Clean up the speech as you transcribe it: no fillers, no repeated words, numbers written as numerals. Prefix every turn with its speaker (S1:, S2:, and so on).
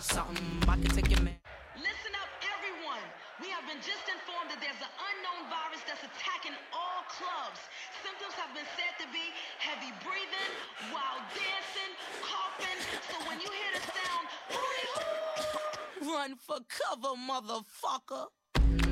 S1: something. I can take your man.
S2: Listen up, everyone. We have been just informed that there's an unknown virus that's attacking all clubs. Symptoms have been said to be heavy breathing, wild dancing, coughing. So when you hear the sound, hootie hoo,
S1: Run for cover, motherfucker.